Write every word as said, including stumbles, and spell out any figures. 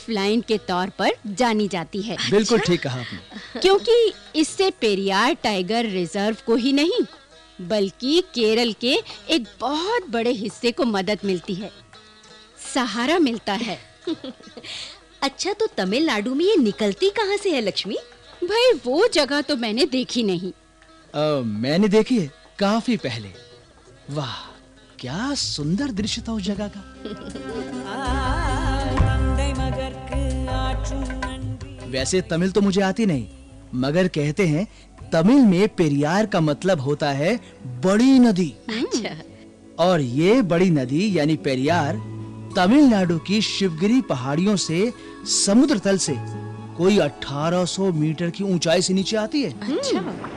Life line के तौर पर जानी जाती है। बिल्कुल ठीक कहा आपने। क्योंकि इससे पेरियार टाइगर रिजर्व को ही नहीं बल्कि केरल के एक बहुत बड़े हिस्से को मदद मिलती है, सहारा मिलता है। अच्छा, तो तमिलनाडु में ये निकलती कहाँ से है लक्ष्मी? भाई वो जगह तो मैंने देखी नहीं। आ, मैंने देखी है काफी पहले। वाह, क्या सुंदर दृश्य था उस जगह का। वैसे तमिल तो मुझे आती नहीं, मगर कहते हैं तमिल में पेरियार का मतलब होता है बड़ी नदी। अच्छा। और ये बड़ी नदी यानी पेरियार तमिलनाडु की शिवगिरी पहाड़ियों से समुद्र तल से कोई अठारह सौ मीटर की ऊंचाई से नीचे आती है। अच्छा।